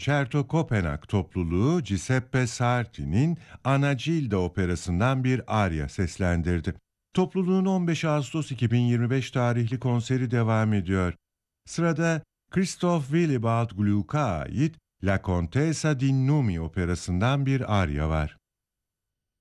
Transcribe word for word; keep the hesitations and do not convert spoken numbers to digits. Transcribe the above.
Concerto Kopenhag topluluğu Giuseppe Sarti'nin Ana Gilda operasından bir arya seslendirdi. Topluluğun on beş Ağustos iki bin yirmi beş tarihli konseri devam ediyor. Sırada Christoph Willibald Gluck'a ait La Contessa di Numi operasından bir arya var.